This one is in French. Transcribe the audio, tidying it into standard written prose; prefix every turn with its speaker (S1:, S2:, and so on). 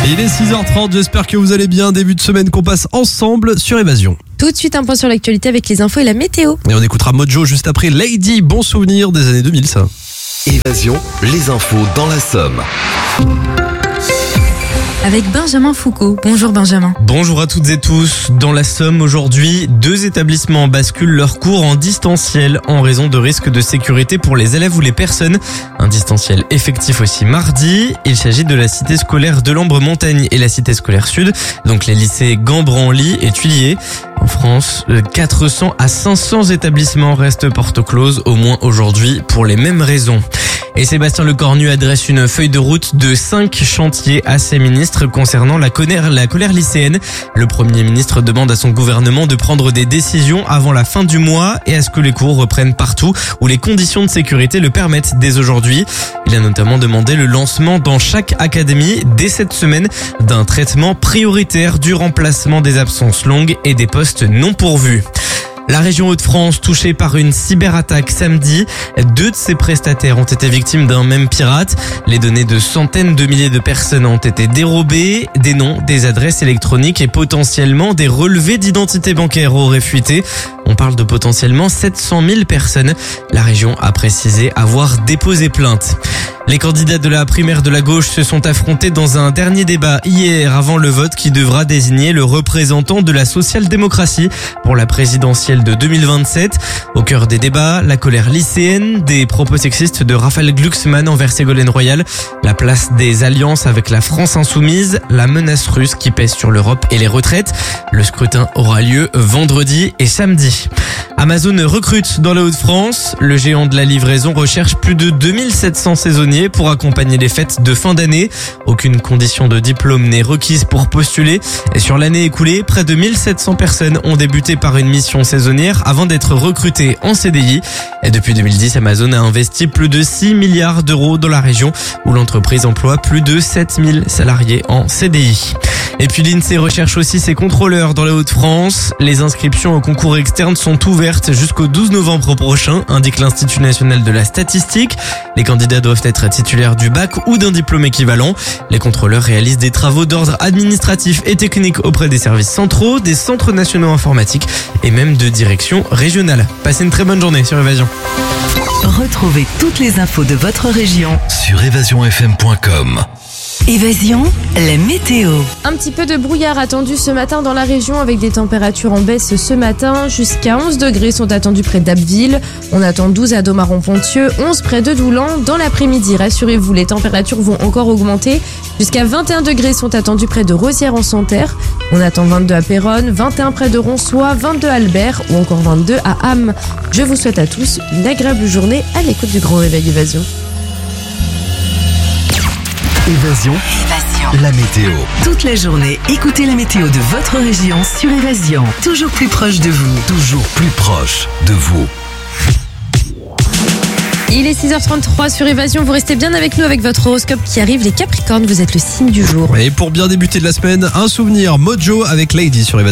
S1: Il est 6h30, j'espère que vous allez bien. Début de semaine qu'on passe ensemble sur Évasion.
S2: Tout de suite, un point sur l'actualité avec les infos et la météo.
S1: Et on écoutera Mojo juste après Lady. Bon souvenir des années 2000, ça.
S3: Évasion, les infos dans la Somme.
S2: Avec Benjamin Foucault. Bonjour Benjamin.
S4: Bonjour à toutes et tous. Dans la Somme aujourd'hui, 2 établissements basculent leurs cours en distanciel en raison de risques de sécurité pour les élèves ou les personnes. Un distanciel effectif aussi mardi. Il s'agit de la cité scolaire de l'Ambre-Montagne et la cité scolaire sud, donc les lycées Gambranly et Tuilier. En France, 400 à 500 établissements restent porte close, au moins aujourd'hui, pour les mêmes raisons. Et Sébastien Lecornu adresse une feuille de route de 5 chantiers à ses ministres concernant la colère lycéenne. Le Premier ministre demande à son gouvernement de prendre des décisions avant la fin du mois et à ce que les cours reprennent partout où les conditions de sécurité le permettent dès aujourd'hui. Il a notamment demandé le lancement dans chaque académie dès cette semaine d'un traitement prioritaire du remplacement des absences longues et des postes non pourvus. La région Hauts-de-France touchée par une cyberattaque samedi. 2 de ses prestataires ont été victimes d'un même pirate. Les données de centaines de milliers de personnes ont été dérobées. Des noms, des adresses électroniques et potentiellement des relevés d'identité bancaire auraient fuité. On parle de potentiellement 700 000 personnes. La région a précisé avoir déposé plainte. Les candidats de la primaire de la gauche se sont affrontés dans un dernier débat hier avant le vote qui devra désigner le représentant de la social-démocratie pour la présidentielle de 2027. Au cœur des débats, la colère lycéenne, des propos sexistes de Raphaël Glucksmann envers Ségolène Royal, la place des alliances avec la France insoumise, la menace russe qui pèse sur l'Europe et les retraites. Le scrutin aura lieu vendredi et samedi. Amazon recrute dans la Hauts-de-France. Le géant de la livraison recherche plus de 2700 saisonniers pour accompagner les fêtes de fin d'année. Aucune condition de diplôme n'est requise pour postuler. Et sur l'année écoulée, près de 1700 personnes ont débuté par une mission saisonnière avant d'être recrutées en CDI. Et depuis 2010, Amazon a investi plus de 6 milliards d'euros dans la région où l'entreprise emploie plus de 7000 salariés en CDI. Et puis l'INSEE recherche aussi ses contrôleurs dans la Hauts-de-France. Les inscriptions au concours externe sont ouvertes jusqu'au 12 novembre prochain, indique l'Institut national de la statistique. Les candidats doivent être titulaires du bac ou d'un diplôme équivalent. Les contrôleurs réalisent des travaux d'ordre administratif et technique auprès des services centraux, des centres nationaux informatiques et même de direction régionale. Passez une très bonne journée sur Évasion.
S5: Retrouvez toutes les infos de votre région
S3: Sur évasionfm.com.
S5: Évasion, la météo.
S2: Un petit peu de brouillard attendu ce matin dans la région avec des températures en baisse ce matin. Jusqu'à 11 degrés sont attendus près d'Abbeville. On attend 12 à Domaron-Ponthieu, 11 près de Doulan. Dans l'après-midi, rassurez-vous, les températures vont encore augmenter. Jusqu'à 21 degrés sont attendus près de Rosières-en-Santerre. On attend 22 à Péronne, 21 près de Ronsois, 22 à Albert ou encore 22 à Ham. Je vous souhaite à tous une agréable journée à l'écoute du Grand Réveil Évasion.
S3: Évasion, la météo.
S5: Toute la journée, écoutez la météo de votre région sur Évasion. Toujours plus proche de vous.
S3: Toujours plus proche de vous.
S2: Il est 6h33 sur Évasion. Vous restez bien avec nous avec votre horoscope qui arrive. Les Capricornes, vous êtes le signe du jour.
S1: Et pour bien débuter de la semaine, un souvenir Mojo avec Lady sur Évasion.